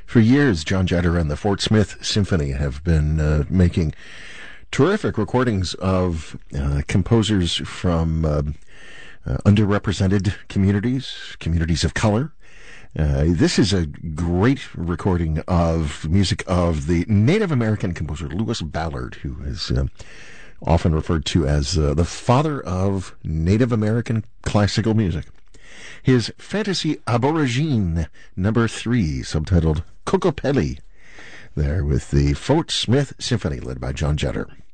For years, John Jetter and the Fort Smith Symphony have been making terrific recordings of composers from underrepresented communities of color. This is a great recording of music of the Native American composer Lewis Ballard, who is often referred to as the father of Native American classical music. His Fantasy Aborigine number 3, subtitled Kokopelli, there with the Fort Smith Symphony, led by John Jetter.